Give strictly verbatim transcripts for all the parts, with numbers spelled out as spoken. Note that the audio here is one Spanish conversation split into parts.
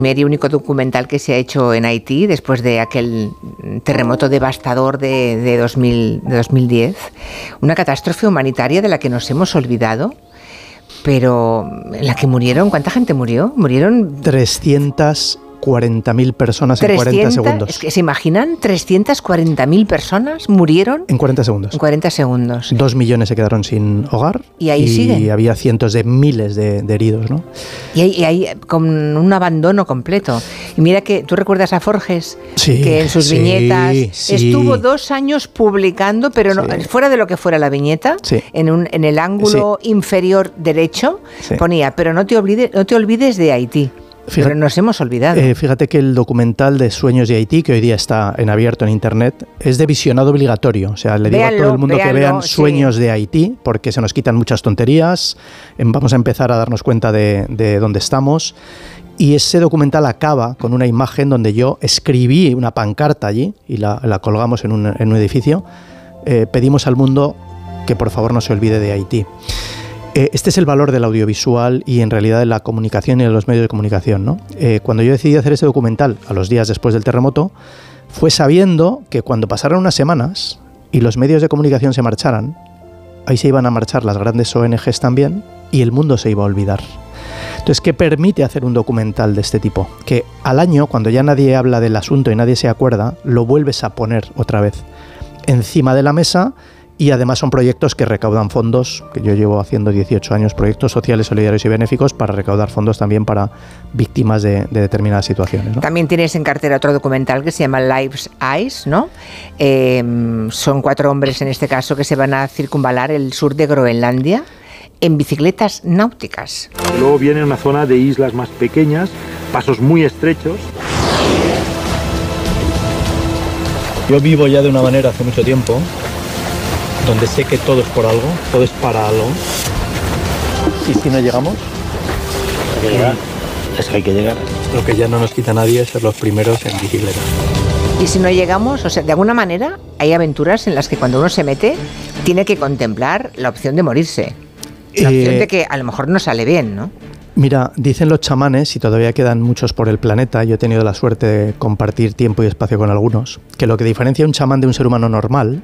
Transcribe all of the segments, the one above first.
primer y único documental que se ha hecho en Haití después de aquel terremoto devastador de, de, dos mil, de dos mil diez. Una catástrofe humanitaria de la que nos hemos olvidado, pero en la que murieron, ¿cuánta gente murió? Murieron trescientas cuarenta mil personas en cuarenta segundos. Es que, ¿se imaginan? trescientas cuarenta mil personas murieron en cuarenta segundos. En cuarenta segundos. Dos millones se quedaron sin hogar. Y ahí y siguen. Y había cientos de miles de, de heridos, ¿no? Y ahí, y ahí con un abandono completo. Y mira que tú recuerdas a Forges, sí, que en sus sí, viñetas sí. estuvo dos años publicando, pero no, sí. fuera de lo que fuera la viñeta, sí. en, un, en el ángulo sí. inferior derecho, sí. ponía, pero no te olvides, no te olvides de Haití. Fíjate, pero nos hemos olvidado. Eh, fíjate que el documental de Sueños de Haití, que hoy día está en abierto en internet, es de visionado obligatorio. O sea, le digo véanlo, a todo el mundo véanlo, que vean Sueños sí. de Haití, porque se nos quitan muchas tonterías. Vamos a empezar a darnos cuenta de, de dónde estamos. Y ese documental acaba con una imagen donde yo escribí una pancarta allí y la, la colgamos en un, en un edificio. Eh, pedimos al mundo que por favor no se olvide de Haití. Este es el valor del audiovisual y en realidad de la comunicación y de los medios de comunicación, ¿no? Eh, cuando yo decidí hacer ese documental a los días después del terremoto, fue sabiendo que cuando pasaran unas semanas y los medios de comunicación se marcharan, ahí se iban a marchar las grandes O N Ges también y el mundo se iba a olvidar. Entonces, ¿qué permite hacer un documental de este tipo? Que al año, cuando ya nadie habla del asunto y nadie se acuerda, lo vuelves a poner otra vez encima de la mesa. Y además son proyectos que recaudan fondos, que yo llevo haciendo dieciocho años, proyectos sociales, solidarios y benéficos para recaudar fondos también para víctimas de, de determinadas situaciones, ¿no? También tienes en cartera otro documental que se llama Life's Eyes, ¿no? Eh, son cuatro hombres en este caso que se van a circunvalar el sur de Groenlandia en bicicletas náuticas. Luego viene una zona de islas más pequeñas, pasos muy estrechos. Yo vivo ya de una manera hace mucho tiempo, donde sé que todo es por algo, todo es para algo. ¿Y si no llegamos? Hay que llegar. Es que hay que llegar. Lo que ya no nos quita nadie es ser los primeros en bicicleta. Y si no llegamos, o sea, de alguna manera hay aventuras en las que cuando uno se mete tiene que contemplar la opción de morirse. La eh, opción de que a lo mejor no sale bien, ¿no? Mira, dicen los chamanes, y todavía quedan muchos por el planeta, yo he tenido la suerte de compartir tiempo y espacio con algunos, que lo que diferencia a un chamán de un ser humano normal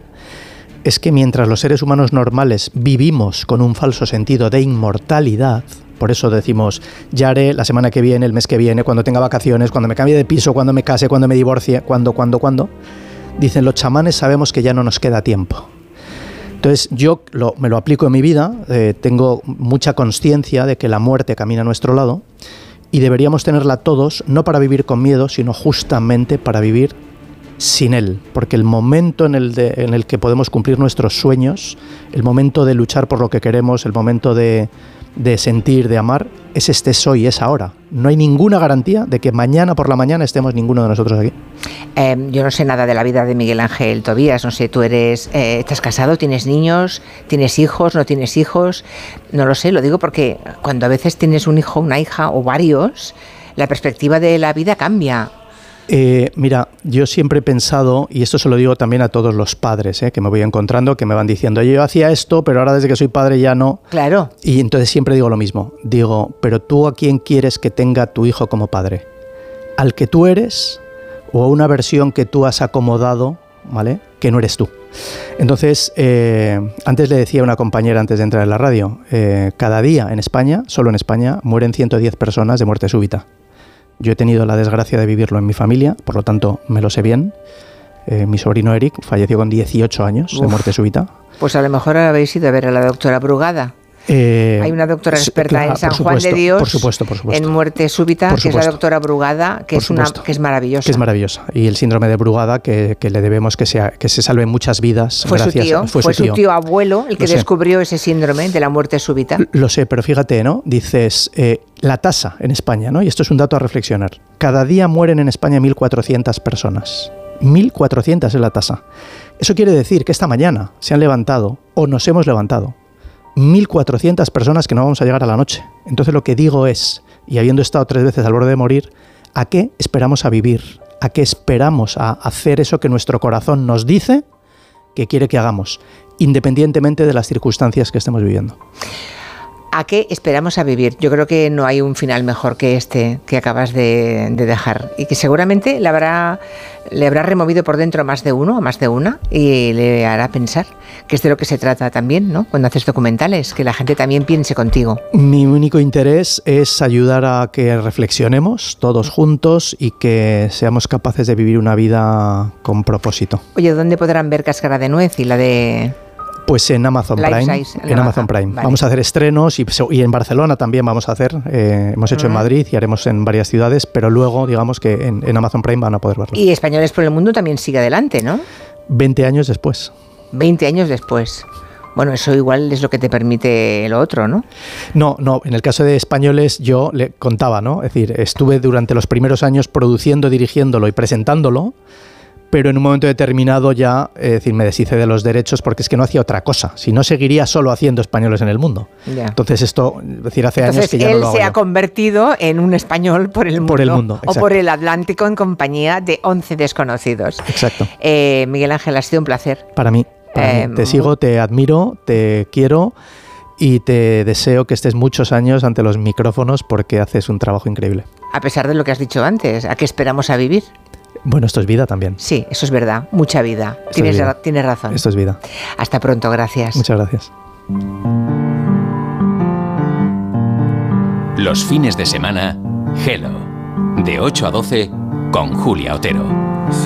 es que mientras los seres humanos normales vivimos con un falso sentido de inmortalidad, por eso decimos, ya haré la semana que viene, el mes que viene, cuando tenga vacaciones, cuando me cambie de piso, cuando me case, cuando me divorcie, cuando, cuando, cuando, dicen los chamanes, sabemos que ya no nos queda tiempo. Entonces yo lo, me lo aplico en mi vida, eh, tengo mucha conciencia de que la muerte camina a nuestro lado y deberíamos tenerla todos, no para vivir con miedo, sino justamente para vivir sin él, porque el momento en el, de, en el que podemos cumplir nuestros sueños, el momento de luchar por lo que queremos, el momento de, de sentir, de amar, es este soy, es ahora. No hay ninguna garantía de que mañana por la mañana estemos ninguno de nosotros aquí. Eh, yo no sé nada de la vida de Miguel Ángel Tobías, no sé, tú eres, eh, ¿estás casado? ¿Tienes niños? ¿Tienes hijos? ¿No tienes hijos? No lo sé, lo digo porque cuando a veces tienes un hijo, una hija o varios, la perspectiva de la vida cambia. Eh, mira, yo siempre he pensado, y esto se lo digo también a todos los padres eh, que me voy encontrando, que me van diciendo, yo hacía esto, pero ahora desde que soy padre ya no. Claro. Y entonces siempre digo lo mismo, digo, pero tú ¿a quién quieres que tenga tu hijo como padre? ¿Al que tú eres o a una versión que tú has acomodado, ¿vale? Que no eres tú? Entonces, eh, antes le decía a una compañera antes de entrar en la radio, eh, cada día en España, solo en España, mueren ciento diez personas de muerte súbita. Yo he tenido la desgracia de vivirlo en mi familia, por lo tanto me lo sé bien. Eh, mi sobrino Eric falleció con dieciocho años Uf, de muerte súbita. Pues a lo mejor habéis ido a ver a la doctora Brugada. Eh, Hay una doctora experta claro, en San supuesto, Juan de Dios por supuesto, por supuesto. en muerte súbita, Por que es la doctora Brugada, que es, una, que es maravillosa. Que es maravillosa. Y el síndrome de Brugada, que, que le debemos que, sea, que se salven muchas vidas. Fue, gracias, su, tío, fue, fue su tío, su tío abuelo el que Lo descubrió sé. ese síndrome de la muerte súbita. Lo sé, pero fíjate, ¿no? Dices, eh, la tasa en España, ¿no? Y esto es un dato a reflexionar. Cada día mueren en España mil cuatrocientas personas. mil cuatrocientas es la tasa. Eso quiere decir que esta mañana se han levantado, o nos hemos levantado, mil cuatrocientas personas que no vamos a llegar a la noche. Entonces lo que digo es, y habiendo estado tres veces al borde de morir, ¿a qué esperamos a vivir? ¿A qué esperamos a hacer eso que nuestro corazón nos dice que quiere que hagamos, independientemente de las circunstancias que estemos viviendo? ¿A qué esperamos a vivir? Yo creo que no hay un final mejor que este que acabas de, de dejar y que seguramente le habrá, le habrá removido por dentro a más de uno, a más de una y le hará pensar, que es de lo que se trata también, ¿no? Cuando haces documentales, que la gente también piense contigo. Mi único interés es ayudar a que reflexionemos todos juntos y que seamos capaces de vivir una vida con propósito. Oye, ¿dónde podrán ver Cáscara de Nuez y la de...? Pues en Amazon Life Prime, size, en Amazon Prime. Vale. Vamos a hacer estrenos y, y en Barcelona también vamos a hacer. Eh, hemos hecho uh-huh. en Madrid y haremos en varias ciudades, pero luego digamos que en, en Amazon Prime van a poder verlo. Y Españoles por el Mundo también sigue adelante, ¿no? veinte años después. veinte años después. Bueno, eso igual es lo que te permite lo otro, ¿no? No, no. En el caso de Españoles yo le contaba, ¿no? Es decir, estuve durante los primeros años produciendo, dirigiéndolo y presentándolo, pero en un momento determinado ya, es decir, me deshice de los derechos porque es que no hacía otra cosa. Si no, seguiría solo haciendo Españoles en el Mundo. Ya. Entonces esto, es decir, hace Entonces, años que ya no lo hago. Él se ha yo. convertido en un español por el mundo. Por el mundo, exacto. O por el Atlántico en compañía de once desconocidos. Exacto. Eh, Miguel Ángel, ha sido un placer. Para mí. Para eh, mí. Te sigo, te admiro, te quiero y te deseo que estés muchos años ante los micrófonos porque haces un trabajo increíble. A pesar de lo que has dicho antes, ¿a qué esperamos a vivir? Bueno, esto es vida también. Sí, eso es verdad, mucha vida. Tienes, vida. tienes razón. Esto es vida. Hasta pronto, gracias. Muchas gracias. Los fines de semana, Hello, de ocho a doce con Julia Otero.